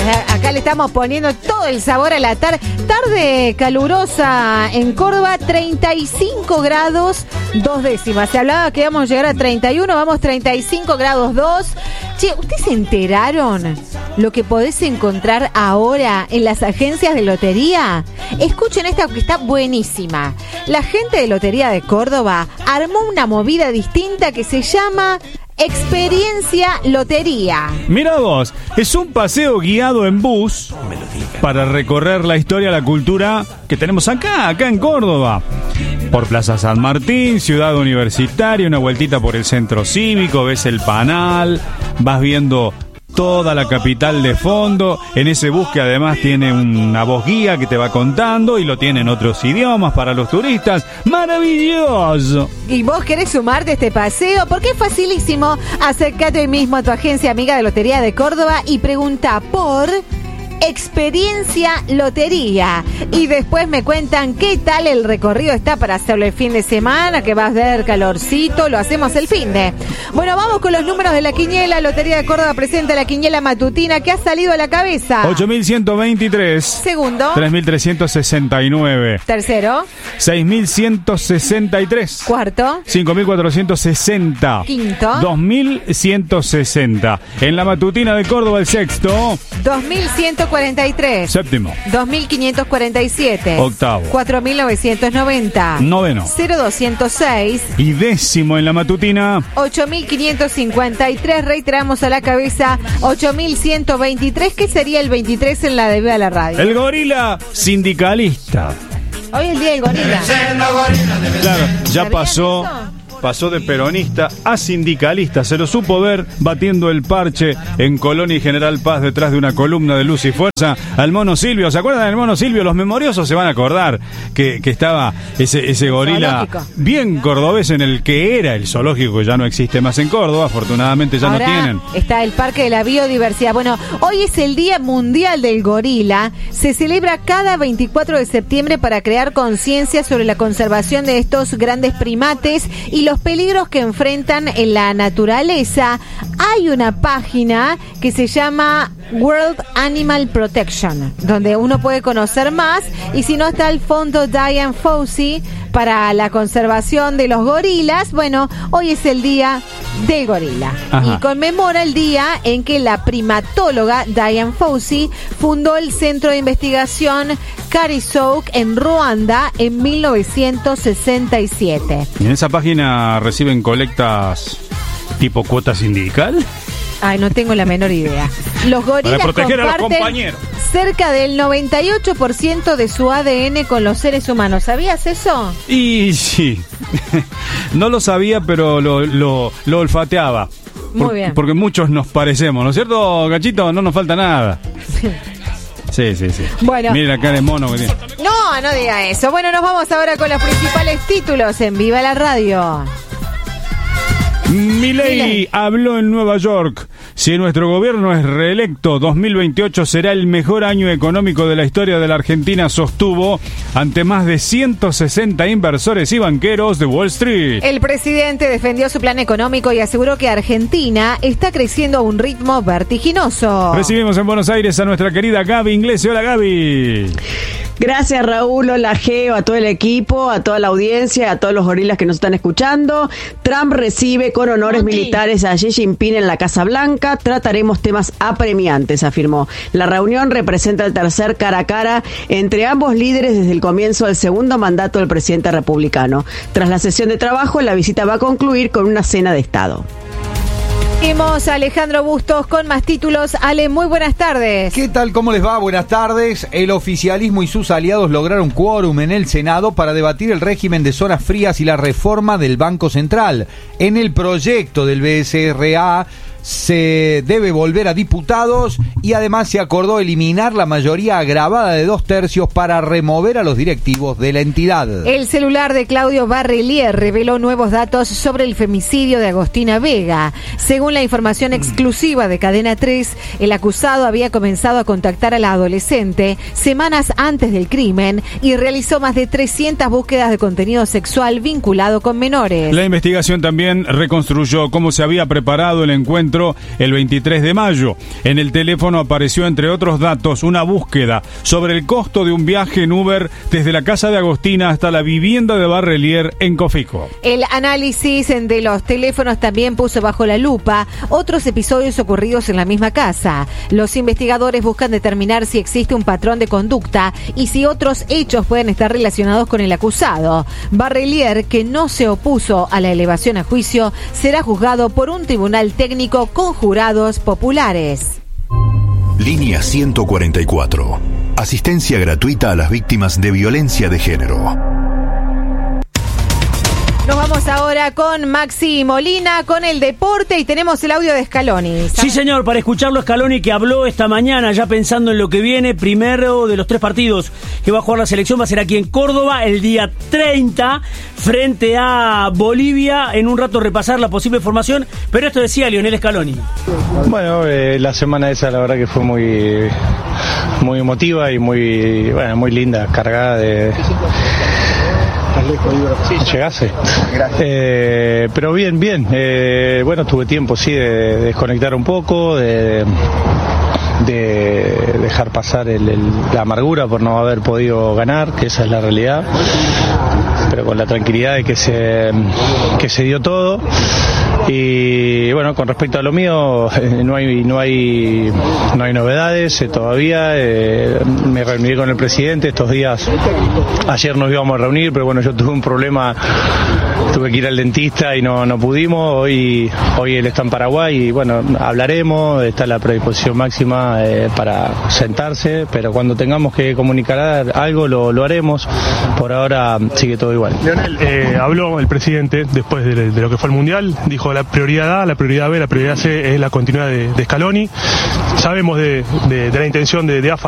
Acá le estamos poniendo todo el sabor a la tarde. Tarde calurosa en Córdoba, 35 grados 2 décimas. Se hablaba que íbamos a llegar a 31, vamos 35 grados 2. Che, ¿ustedes se enteraron lo que podés encontrar ahora en las agencias de lotería? Escuchen esta que está buenísima. La gente de Lotería de Córdoba armó una movida distinta que se llama Experiencia Lotería. Mira vos, es un paseo guiado en bus para recorrer la historia, la cultura que tenemos acá en Córdoba. Por Plaza San Martín, Ciudad Universitaria, una vueltita por el Centro Cívico, ves el Panal, vas viendo toda la capital de fondo, en ese bus que además tiene una voz guía que te va contando y lo tiene en otros idiomas para los turistas. ¡Maravilloso! ¿Y vos querés sumarte a este paseo? Porque es facilísimo. Acércate hoy mismo a tu agencia amiga de Lotería de Córdoba y pregunta por Experiencia Lotería. Y después me cuentan qué tal el recorrido está para hacerlo el fin de semana, que va a ser calorcito, lo hacemos el fin de. Bueno, vamos con los números de la quiniela. Lotería de Córdoba presenta la quiniela matutina que ha salido a la cabeza. 8.123. Segundo. 3.369. Tercero. 6.163. Cuarto. 5.460. Quinto. 2.160. En la matutina de Córdoba el sexto. 2.143. Séptimo. 2.547. Octavo. 4.990. Noveno. 0.206. Y décimo en la matutina. 8.553. Reiteramos a la cabeza 8.123. ¿Qué sería el 23 en la de Viva la Radio? El gorila sindicalista. Hoy es el día del gorila. Claro, ya ¿Sabían pasó. eso? Pasó de peronista a sindicalista. Se lo supo ver batiendo el parche en Colón y General Paz detrás de una columna de Luz y Fuerza al Mono Silvio. ¿Se acuerdan del Mono Silvio? Los memoriosos se van a acordar que estaba ese gorila zoológico bien cordobés en el que era el zoológico, que ya no existe más en Córdoba. Afortunadamente ya ahora no tienen. Está el Parque de la Biodiversidad. Bueno, hoy es el Día Mundial del Gorila. Se celebra cada 24 de septiembre para crear conciencia sobre la conservación de estos grandes primates y los peligros que enfrentan en la naturaleza. Hay una página que se llama World Animal Protection, donde uno puede conocer más, y si no está el fondo Dian Fossey para la conservación de los gorilas. Bueno, hoy es el día del gorila. Ajá. Y conmemora el día en que la primatóloga Dian Fossey fundó el Centro de Investigación Karisouk en Ruanda en 1967. ¿Y en esa página reciben colectas tipo cuota sindical? Ay, no tengo la menor idea. Los gorilas Para proteger a los comparten compañeros. cerca del 98% de su ADN con los seres humanos. ¿Sabías eso? Y sí, no lo sabía, pero lo olfateaba. Muy bien. Porque muchos nos parecemos, ¿no es cierto, Gachito? No nos falta nada. Sí. Bueno. Mire la cara de mono que tiene. No diga eso. Bueno, nos vamos ahora con los principales títulos en Viva la Radio. Milei habló en Nueva York. Si nuestro gobierno es reelecto, 2028 será el mejor año económico de la historia de la Argentina, sostuvo ante más de 160 inversores y banqueros de Wall Street. El presidente defendió su plan económico y aseguró que Argentina está creciendo a un ritmo vertiginoso. Recibimos en Buenos Aires a nuestra querida Gaby Inglese. Hola, Gaby. Gracias, Raúl, hola, Geo, a todo el equipo, a toda la audiencia, a todos los gorilas que nos están escuchando. Trump recibe con honores militares a Xi Jinping en la Casa Blanca. Trataremos temas apremiantes, afirmó. La reunión representa el tercer cara a cara entre ambos líderes desde el comienzo del segundo mandato del presidente republicano. Tras la sesión de trabajo, la visita va a concluir con una cena de Estado. Seguimos a Alejandro Bustos con más títulos. Ale, muy buenas tardes. ¿Qué tal? ¿Cómo les va? Buenas tardes. El oficialismo y sus aliados lograron quórum en el Senado para debatir el régimen de zonas frías y la reforma del Banco Central. En el proyecto del BSRA se debe volver a diputados y además se acordó eliminar la mayoría agravada de 2/3 para remover a los directivos de la entidad. El celular de Claudio Barrelier reveló nuevos datos sobre el femicidio de Agostina Vega. Según la información exclusiva de Cadena 3, el acusado había comenzado a contactar a la adolescente semanas antes del crimen y realizó más de 300 búsquedas de contenido sexual vinculado con menores. La investigación también reconstruyó cómo se había preparado el encuentro 24 el 23 de mayo. En el teléfono apareció, entre otros datos, una búsqueda sobre el costo de un viaje en Uber desde la casa de Agostina hasta la vivienda de Barrelier en Cofico. El análisis de los teléfonos también puso bajo la lupa otros episodios ocurridos en la misma casa. Los investigadores buscan determinar si existe un patrón de conducta y si otros hechos pueden estar relacionados con el acusado. Barrelier, que no se opuso a la elevación a juicio, será juzgado por un tribunal técnico con jurados populares. Línea 144. Asistencia gratuita a las víctimas de violencia de género. Nos vamos ahora con Maxi Molina, con el deporte, y tenemos el audio de Scaloni. Sí, señor, para escucharlo, Scaloni, que habló esta mañana ya pensando en lo que viene. Primero de los 3 partidos que va a jugar la selección va a ser aquí en Córdoba el día 30 frente a Bolivia. En un rato repasar la posible formación, pero esto decía Lionel Scaloni. Bueno, la semana esa la verdad que fue muy emotiva y muy linda, cargada de... Llegase. Pero bien. Bueno, tuve tiempo, sí, de desconectar un poco, de dejar pasar la amargura por no haber podido ganar, que esa es la realidad, pero con la tranquilidad de que se dio todo. Y bueno, con respecto a lo mío, no hay novedades todavía. Me reuní con el presidente estos días. Ayer nos íbamos a reunir, pero bueno, yo tuve un problema, tuve que ir al dentista y no pudimos. Hoy él está en Paraguay y bueno, hablaremos, está la predisposición máxima para sentarse, pero cuando tengamos que comunicar algo lo haremos. Por ahora sigue todo igual. Leonel, habló el presidente después de lo que fue el Mundial, dijo la prioridad A, la prioridad B, la prioridad C es la continuidad de Scaloni. Sabemos de la intención de AFA